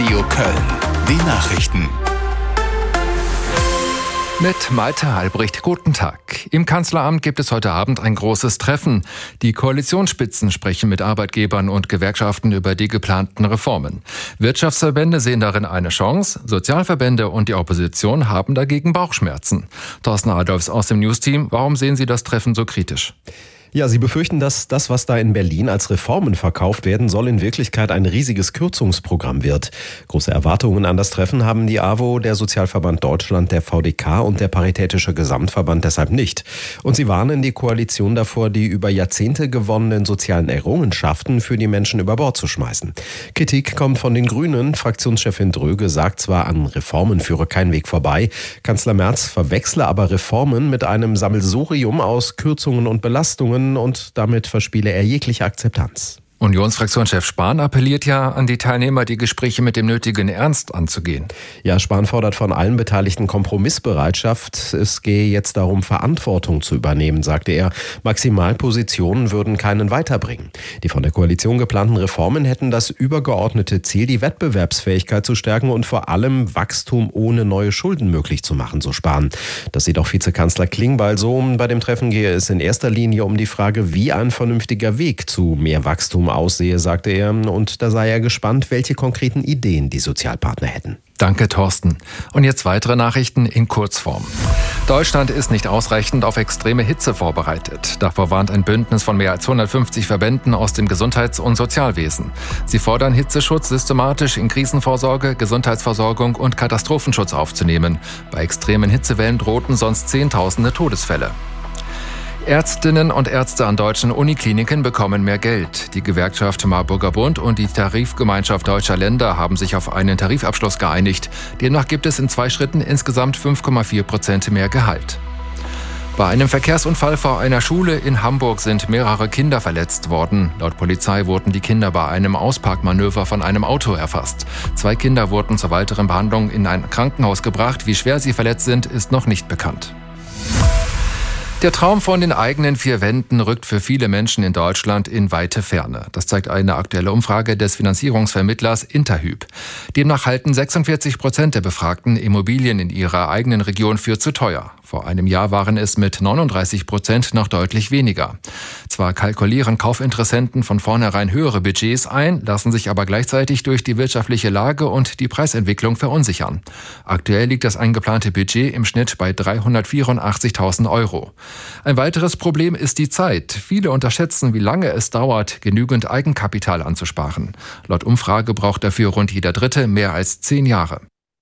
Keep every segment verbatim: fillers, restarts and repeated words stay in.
Radio Köln. Die Nachrichten. Mit Malte Halbricht, guten Tag. Im Kanzleramt gibt es heute Abend ein großes Treffen. Die Koalitionsspitzen sprechen mit Arbeitgebern und Gewerkschaften über die geplanten Reformen. Wirtschaftsverbände sehen darin eine Chance, Sozialverbände und die Opposition haben dagegen Bauchschmerzen. Thorsten Adolfs aus dem News-Team, warum sehen Sie das Treffen so kritisch? Ja, sie befürchten, dass das, was da in Berlin als Reformen verkauft werden soll, in Wirklichkeit ein riesiges Kürzungsprogramm wird. Große Erwartungen an das Treffen haben die A W O, der Sozialverband Deutschland, der V D K und der Paritätische Gesamtverband deshalb nicht. Und sie warnen die Koalition davor, die über Jahrzehnte gewonnenen sozialen Errungenschaften für die Menschen über Bord zu schmeißen. Kritik kommt von den Grünen. Fraktionschefin Dröge sagt zwar, an Reformen führe kein Weg vorbei. Kanzler Merz verwechsle aber Reformen mit einem Sammelsurium aus Kürzungen und Belastungen, und damit verspiele er jegliche Akzeptanz. Unionsfraktionschef Spahn appelliert ja an die Teilnehmer, die Gespräche mit dem nötigen Ernst anzugehen. Ja, Spahn fordert von allen Beteiligten Kompromissbereitschaft. Es gehe jetzt darum, Verantwortung zu übernehmen, sagte er. Maximalpositionen würden keinen weiterbringen. Die von der Koalition geplanten Reformen hätten das übergeordnete Ziel, die Wettbewerbsfähigkeit zu stärken und vor allem Wachstum ohne neue Schulden möglich zu machen, so Spahn. Das sieht auch Vizekanzler Klingbeil so. Bei dem Treffen gehe es in erster Linie um die Frage, wie ein vernünftiger Weg zu mehr Wachstum aussehe, sagte er, und da sei er gespannt, welche konkreten Ideen die Sozialpartner hätten. Danke, Thorsten. Und jetzt weitere Nachrichten in Kurzform. Deutschland ist nicht ausreichend auf extreme Hitze vorbereitet. Davor warnt ein Bündnis von mehr als hundertfünfzig Verbänden aus dem Gesundheits- und Sozialwesen. Sie fordern, Hitzeschutz systematisch in Krisenvorsorge, Gesundheitsversorgung und Katastrophenschutz aufzunehmen. Bei extremen Hitzewellen drohten sonst Zehntausende Todesfälle. Ärztinnen und Ärzte an deutschen Unikliniken bekommen mehr Geld. Die Gewerkschaft Marburger Bund und die Tarifgemeinschaft Deutscher Länder haben sich auf einen Tarifabschluss geeinigt. Demnach gibt es in zwei Schritten insgesamt fünf Komma vier Prozent mehr Gehalt. Bei einem Verkehrsunfall vor einer Schule in Hamburg sind mehrere Kinder verletzt worden. Laut Polizei wurden die Kinder bei einem Ausparkmanöver von einem Auto erfasst. Zwei Kinder wurden zur weiteren Behandlung in ein Krankenhaus gebracht. Wie schwer sie verletzt sind, ist noch nicht bekannt. Der Traum von den eigenen vier Wänden rückt für viele Menschen in Deutschland in weite Ferne. Das zeigt eine aktuelle Umfrage des Finanzierungsvermittlers Interhyp. Demnach halten sechsundvierzig Prozent der Befragten Immobilien in ihrer eigenen Region für zu teuer. Vor einem Jahr waren es mit neununddreißig Prozent noch deutlich weniger. Zwar kalkulieren Kaufinteressenten von vornherein höhere Budgets ein, lassen sich aber gleichzeitig durch die wirtschaftliche Lage und die Preisentwicklung verunsichern. Aktuell liegt das eingeplante Budget im Schnitt bei dreihundertvierundachtzigtausend Euro. Ein weiteres Problem ist die Zeit. Viele unterschätzen, wie lange es dauert, genügend Eigenkapital anzusparen. Laut Umfrage braucht dafür rund jeder Dritte mehr als zehn Jahre.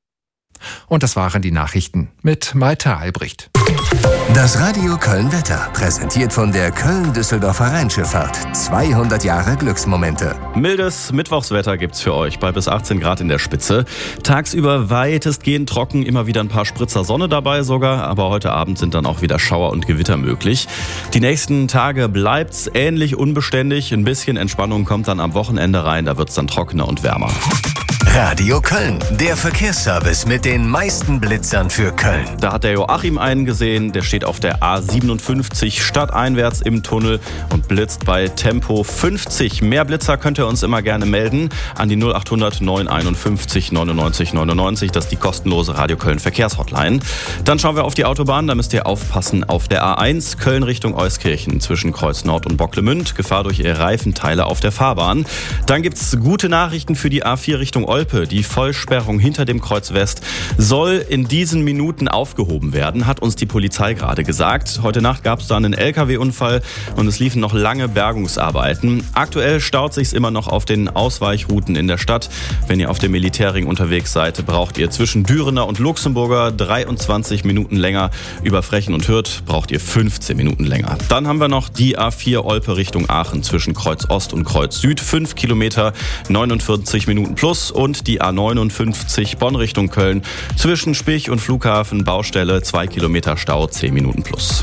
Und das waren die Nachrichten mit Malte Halbricht. Das Radio Köln Wetter, präsentiert von der Köln-Düsseldorfer Rheinschifffahrt. zweihundert Jahre Glücksmomente. Mildes Mittwochswetter gibt's für euch bei bis achtzehn Grad in der Spitze. Tagsüber weitestgehend trocken, immer wieder ein paar Spritzer Sonne dabei sogar. Aber heute Abend sind dann auch wieder Schauer und Gewitter möglich. Die nächsten Tage bleibt's ähnlich unbeständig. Ein bisschen Entspannung kommt dann am Wochenende rein. Da wird's dann trockener und wärmer. Radio Köln, der Verkehrsservice mit den meisten Blitzern für Köln. Da hat der Joachim einen gesehen, der steht auf der A siebenundfünfzig stadteinwärts im Tunnel und blitzt bei Tempo fünfzig. Mehr Blitzer könnt ihr uns immer gerne melden an die null achthundert neunhunderteinundfünfzig neunundneunzig neunundneunzig. Das ist die kostenlose Radio Köln Verkehrshotline. Dann schauen wir auf die Autobahn, da müsst ihr aufpassen auf der A eins Köln Richtung Euskirchen zwischen Kreuz Nord und Bocklemünd. Gefahr durch ihre Reifenteile auf der Fahrbahn. Dann gibt's gute Nachrichten für die A vier Richtung Olpe. Die Vollsperrung hinter dem Kreuz West soll in diesen Minuten aufgehoben werden, hat uns die Polizei gerade gesagt. Heute Nacht gab es da einen L K W-Unfall und es liefen noch lange Bergungsarbeiten. Aktuell staut sich's immer noch auf den Ausweichrouten in der Stadt. Wenn ihr auf dem Militärring unterwegs seid, braucht ihr zwischen Dürener und Luxemburger dreiundzwanzig Minuten länger. Über Frechen und Hürth braucht ihr fünfzehn Minuten länger. Dann haben wir noch die A vier Olpe Richtung Aachen zwischen Kreuz Ost und Kreuz Süd. fünf Kilometer, neunundvierzig Minuten plus. Und die A neunundfünfzig Bonn Richtung Köln zwischen Spich und Flughafen Baustelle zwei Kilometer Stau, zehn Minuten plus.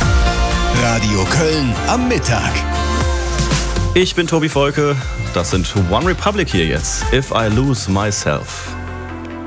Radio Köln am Mittag. Ich bin Tobi Volke, das sind One Republic hier jetzt. If I Lose Myself.